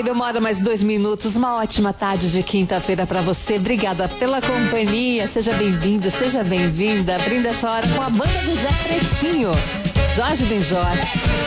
querido, 1h mais 2 minutos. Uma ótima tarde de quinta-feira pra você. Obrigada pela companhia. Seja bem-vindo, seja bem-vinda. Abrindo essa hora com a banda do Zé Pretinho, Jorge Benjor.